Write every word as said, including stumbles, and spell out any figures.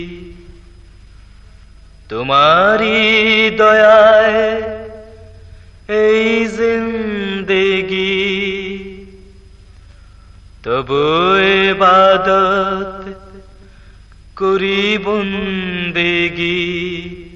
तुम्हारी दयाए এই जिंदगी तबु इबादत करी बंदेगी